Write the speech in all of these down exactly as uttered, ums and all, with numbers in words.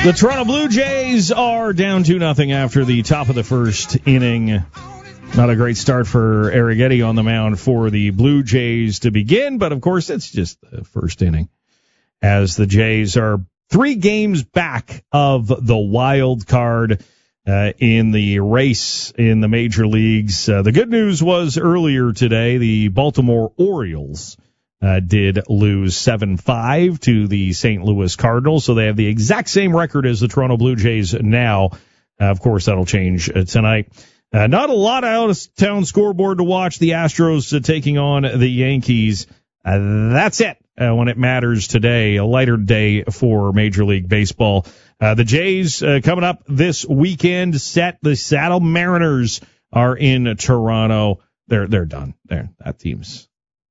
The Toronto Blue Jays are down two nothing after the top of the first inning. Not a great start for Arrighetti on the mound for the Blue Jays to begin, but of course it's just the first inning, as the Jays are three games back of the wild card uh, in the race in the major leagues. Uh, the good news was earlier today, the Baltimore Orioles uh, did lose seven five to the Saint Louis Cardinals, so they have the exact same record as the Toronto Blue Jays now. Uh, of course, that'll change uh, tonight. Uh, not a lot of out-of-town scoreboard to watch. The Astros uh, taking on the Yankees. Uh, that's it uh, when it matters today. A lighter day for Major League Baseball. Uh, the Jays uh, coming up this weekend. Set the Seattle Mariners are in Toronto. They're they're done. There, that team's.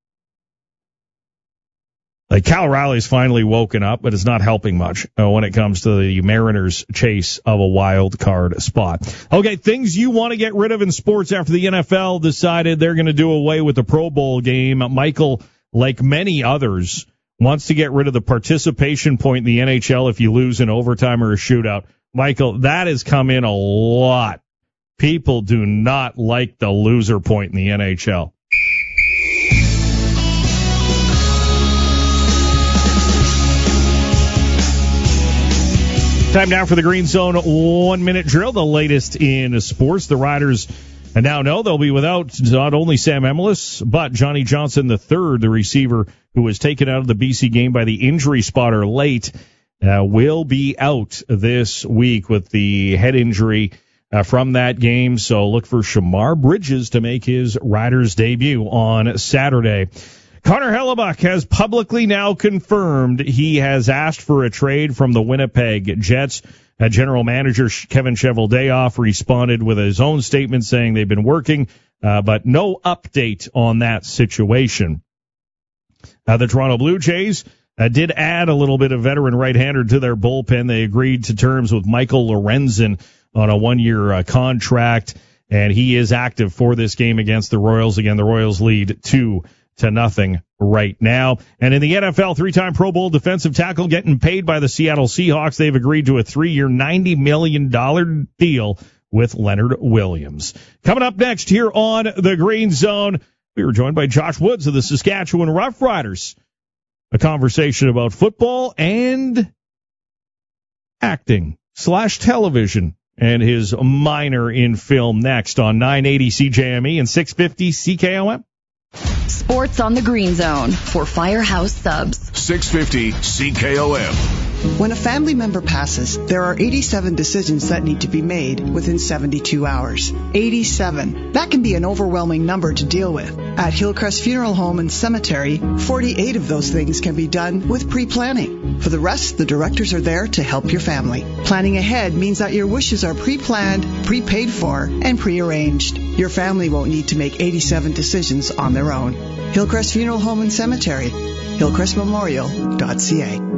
Like Cal O'Reilly's finally woken up, but it's not helping much uh, when it comes to the Mariners' chase of a wild card spot. Okay, things you want to get rid of in sports after the N F L decided they're going to do away with the Pro Bowl game. Michael, like many others, wants to get rid of the participation point in the N H L if you lose in overtime or a shootout. Michael, that has come in a lot. People do not like the loser point in the N H L. Time now for the Green Zone one-minute drill, the latest in sports. The Riders now know they'll be without not only Sam Emilus, but Johnny Johnson the third, the receiver who was taken out of the B C game by the injury spotter late, uh, will be out this week with the head injury uh, from that game. So look for Shamar Bridges to make his Riders debut on Saturday. Connor Hellebuyck has publicly now confirmed he has asked for a trade from the Winnipeg Jets. Uh, General Manager Kevin Cheveldayoff responded with his own statement saying they've been working, uh, but no update on that situation. Uh, the Toronto Blue Jays uh, did add a little bit of veteran right-hander to their bullpen. They agreed to terms with Michael Lorenzen on a one-year uh, contract, and he is active for this game against the Royals. Again, the Royals lead two to nothing right now. And in the N F L, three-time Pro Bowl defensive tackle getting paid by the Seattle Seahawks. They've agreed to a three-year, ninety million dollars deal with Leonard Williams. Coming up next here on the Green Zone, we were joined by Josh Woods of the Saskatchewan Roughriders. A conversation about football and acting slash television, and his minor in film next on nine eighty C J M E and six fifty C K O M. Sports on the Green Zone for Firehouse Subs. six fifty C K O M. When a family member passes, there are eighty-seven decisions that need to be made within seventy-two hours. eighty-seven. That can be an overwhelming number to deal with. At Hillcrest Funeral Home and Cemetery, forty-eight of those things can be done with pre-planning. For the rest, the directors are there to help your family. Planning ahead means that your wishes are pre-planned, pre-paid for, and pre-arranged. Your family won't need to make eighty-seven decisions on their own. Hillcrest Funeral Home and Cemetery, hillcrest memorial dot c a.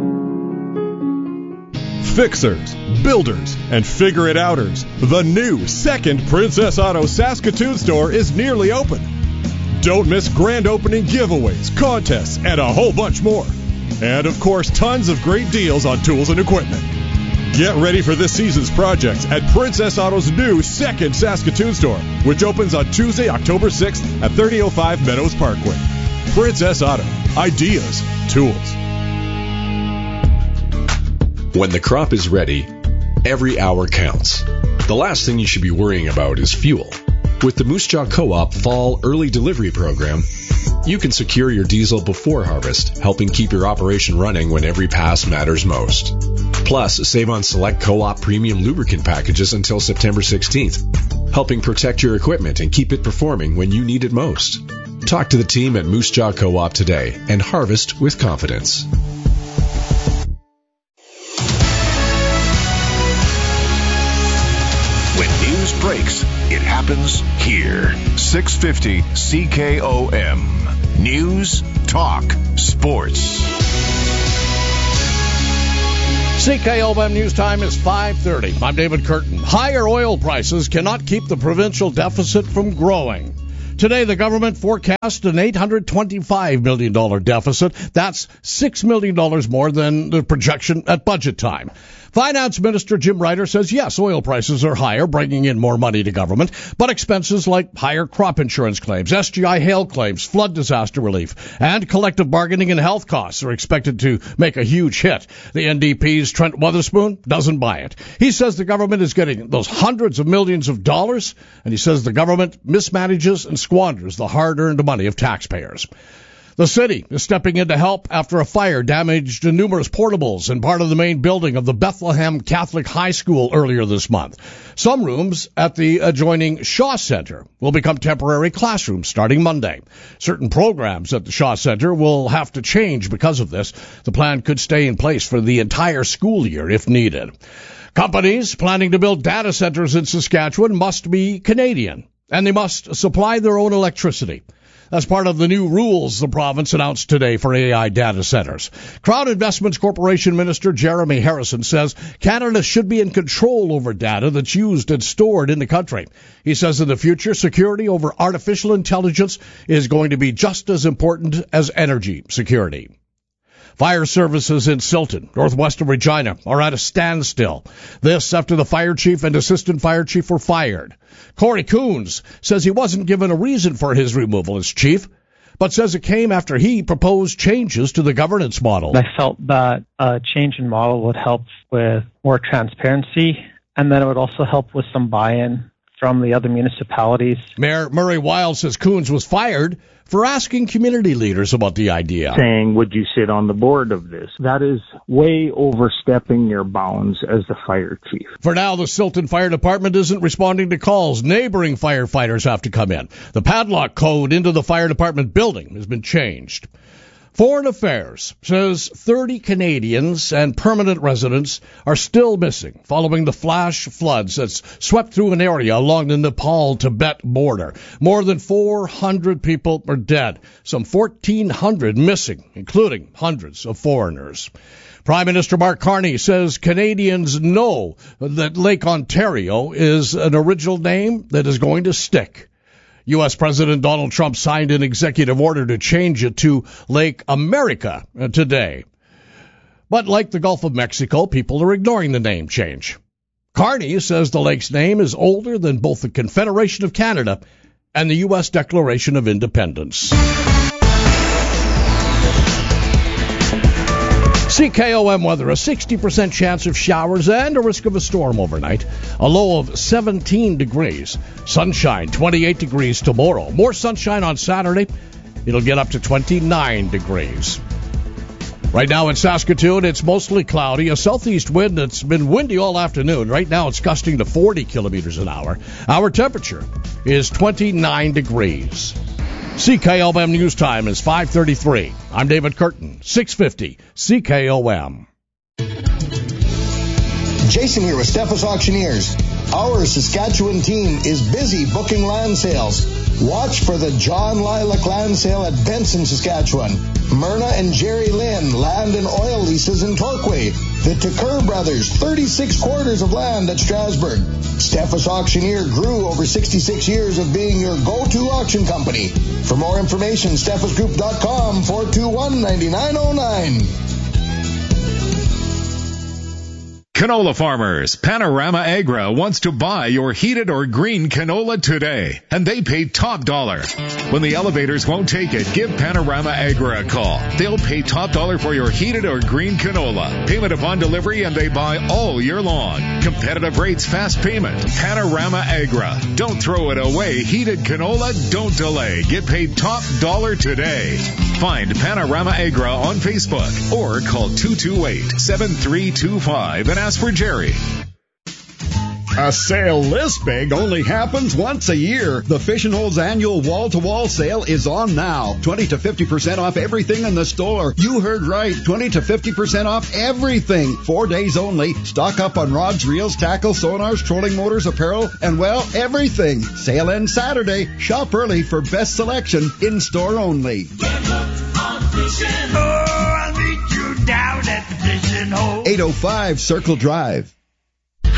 Fixers, builders, and figure-it-outers. The new second Princess Auto Saskatoon store is nearly open. Don't miss grand opening giveaways, contests, and a whole bunch more. And, of course, tons of great deals on tools and equipment. Get ready for this season's projects at Princess Auto's new second Saskatoon store, which opens on Tuesday, October sixth at thirty oh five Meadows Parkway. Princess Auto. Ideas. Tools. When the crop is ready, every hour counts. The last thing you should be worrying about is fuel. With the Moose Jaw Co-op Fall Early Delivery Program, you can secure your diesel before harvest, helping keep your operation running when every pass matters most. Plus, save on select Co-op premium lubricant packages until September sixteenth, helping protect your equipment and keep it performing when you need it most. Talk to the team at Moose Jaw Co-op today and harvest with confidence. When news breaks, it happens here. six fifty C K O M. News, talk, sports. C K O M News Time is five thirty. I'm David Curtin. Higher oil prices cannot keep the provincial deficit from growing. Today, the government forecast an eight hundred twenty-five million dollars deficit. That's six million dollars more than the projection at budget time. Finance Minister Jim Ryder says, yes, oil prices are higher, bringing in more money to government, but expenses like higher crop insurance claims, S G I hail claims, flood disaster relief, and collective bargaining and health costs are expected to make a huge hit. The N D P's Trent Weatherspoon doesn't buy it. He says the government is getting those hundreds of millions of dollars, and he says the government mismanages and squanders the hard-earned money of taxpayers. The city is stepping in to help after a fire damaged numerous portables in part of the main building of the Bethlehem Catholic High School earlier this month. Some rooms at the adjoining Shaw Center will become temporary classrooms starting Monday. Certain programs at the Shaw Center will have to change because of this. The plan could stay in place for the entire school year if needed. Companies planning to build data centers in Saskatchewan must be Canadian, and they must supply their own electricity. That's part of the new rules the province announced today for A I data centers. Crown Investments Corporation Minister Jeremy Harrison says Canada should be in control over data that's used and stored in the country. He says in the future, security over artificial intelligence is going to be just as important as energy security. Fire services in Silton, northwest of Regina, are at a standstill. This after the fire chief and assistant fire chief were fired. Corey Coons says he wasn't given a reason for his removal as chief, but says it came after he proposed changes to the governance model. I felt that a change in model would help with more transparency, and then it would also help with some buy-in from the other municipalities. Mayor Murray Wild says Coons was fired for asking community leaders about the idea. Saying, would you sit on the board of this? That is way overstepping your bounds as the fire chief. For now, the Silton Fire Department isn't responding to calls. Neighboring firefighters have to come in. The padlock code into the fire department building has been changed. Foreign Affairs says thirty Canadians and permanent residents are still missing following the flash floods that's swept through an area along the Nepal-Tibet border. More than four hundred people are dead, some fourteen hundred missing, including hundreds of foreigners. Prime Minister Mark Carney says Canadians know that Lake Ontario is an original name that is going to stick. U S. President Donald Trump signed an executive order to change it to Lake America today. But like the Gulf of Mexico, people are ignoring the name change. Carney says the lake's name is older than both the Confederation of Canada and the U S. Declaration of Independence. C K O M weather, a sixty percent chance of showers and a risk of a storm overnight. A low of seventeen degrees. Sunshine, twenty-eight degrees tomorrow. More sunshine on Saturday. It'll get up to twenty-nine degrees. Right now in Saskatoon, it's mostly cloudy. A southeast wind that's been windy all afternoon. Right now it's gusting to forty kilometers an hour. Our temperature is twenty-nine degrees. C K O M News Time is five thirty-three. I'm David Curtin, six fifty C K O M. Jason here with Steffes Auctioneers. Our Saskatchewan team is busy booking land sales. Watch for the John Lilac Land Sale at Benson, Saskatchewan. Myrna and Jerry Lynn Land and Oil Leases in Torquay. The Tucker Brothers, thirty-six quarters of land at Strasbourg. Steffes Auctioneer grew over sixty-six years of being your go-to auction company. For more information, steffes group dot com, four two one, nine nine zero nine. Canola farmers, Panorama Agra wants to buy your heated or green canola today, and they pay top dollar. When the elevators won't take it, give Panorama Agra a call. They'll pay top dollar for your heated or green canola. Payment upon delivery, and they buy all year long. Competitive rates, fast payment. Panorama Agra. Don't throw it away. Heated canola, don't delay. Get paid top dollar today. Find Panorama Agra on Facebook or call two two eight, seven three two five and ask for Jerry. A sale this big only happens once a year. The Fish and Holes annual wall-to-wall sale is on now. twenty to fifty percent off everything in the store. You heard right. twenty to fifty percent off everything. Four days only. Stock up on rods, reels, tackle, sonars, trolling motors, apparel, and, well, everything. Sale ends Saturday. Shop early for best selection in-store only. Get hooked on fishing. Oh, I'll meet you down at the Fish and Hole. eight oh five Circle Drive. Hi,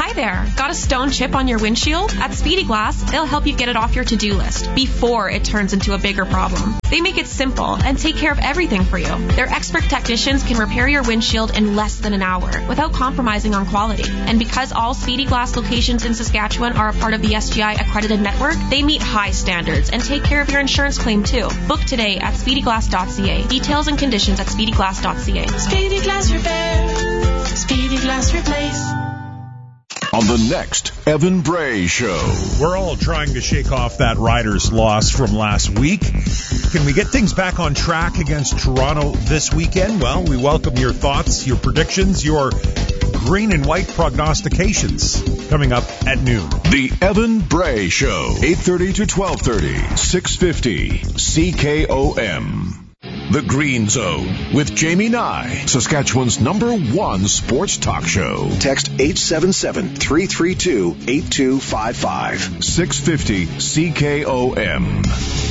Hi there. Got a stone chip on your windshield? At Speedy Glass, they'll help you get it off your to-do list before it turns into a bigger problem. They make it simple and take care of everything for you. Their expert technicians can repair your windshield in less than an hour without compromising on quality. And because all Speedy Glass locations in Saskatchewan are a part of the S G I accredited network, they meet high standards and take care of your insurance claim too. Book today at speedy glass dot c a. Details and conditions at speedy glass dot c a. Speedy Glass Repair. Speedy Glass Replace. On the next Evan Bray Show. We're all trying to shake off that Riders loss from last week. Can we get things back on track against Toronto this weekend? Well, we welcome your thoughts, your predictions, your green and white prognostications coming up at noon. The Evan Bray Show, eight thirty to twelve thirty, six fifty C K O M. The Green Zone with Jamie Nye, Saskatchewan's number one sports talk show. Text eight seven seven, three three two, eight two five five. six fifty C K O M.